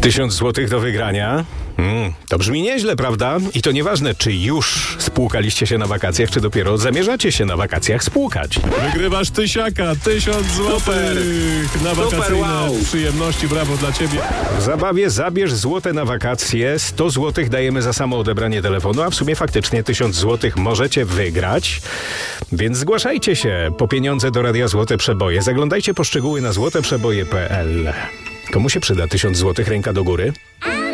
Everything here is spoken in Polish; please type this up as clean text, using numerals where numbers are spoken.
1000 złotych do wygrania. To brzmi nieźle, prawda? I to nieważne, czy już spłukaliście się na wakacjach, czy dopiero zamierzacie się na wakacjach spłukać. Wygrywasz tysiaka, 1000 złotych na wakacyjne przyjemności. Brawo dla ciebie. W zabawie zabierz złote na wakacje. 100 złotych dajemy za samo odebranie telefonu, a w sumie faktycznie 1000 złotych możecie wygrać. Więc zgłaszajcie się po pieniądze do Radia Złote Przeboje. Zaglądajcie po szczegóły na złoteprzeboje.pl. Komu się przyda 1000 złotych? Ręka do góry.